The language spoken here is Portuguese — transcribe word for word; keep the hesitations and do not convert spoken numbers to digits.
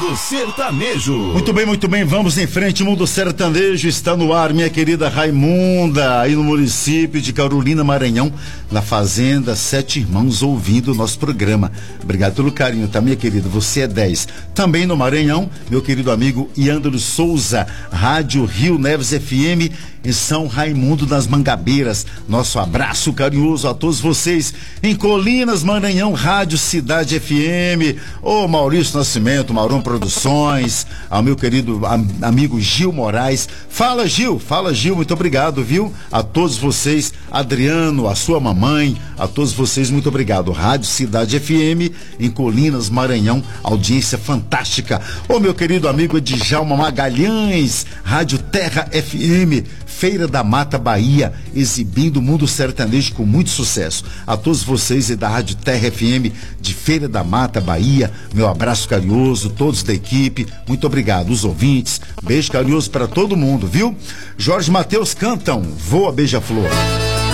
Mundo Sertanejo. Muito bem, muito bem, vamos em frente. Mundo Sertanejo está no ar, minha querida Raimunda, aí no município de Carolina, Maranhão, na Fazenda Sete Irmãos, ouvindo o nosso programa. Obrigado pelo carinho, tá, minha querida? Você é dez. Também no Maranhão, meu querido amigo Iandro Souza, Rádio Rio Neves F M, em São Raimundo das Mangabeiras. Nosso abraço carinhoso a todos vocês. Em Colinas, Maranhão, Rádio Cidade F M. Ô Maurício Nascimento, Maurão Produções, ao meu querido am, amigo Gil Moraes. Fala, Gil, fala, Gil, muito obrigado, viu? A todos vocês, Adriano, a sua mamãe, a todos vocês, muito obrigado. Rádio Cidade F M, em Colinas, Maranhão, audiência fantástica. Ô meu querido amigo Djalma Magalhães, Rádio Terra F M, Feira da Mata, Bahia, exibindo o Mundo Sertanejo com muito sucesso. A todos vocês e da Rádio Terra F M de Feira da Mata, Bahia, meu abraço carinhoso, todos da equipe, muito obrigado, os ouvintes, beijo carinhoso para todo mundo, viu? Jorge Mateus cantam Voa Beija-Flor.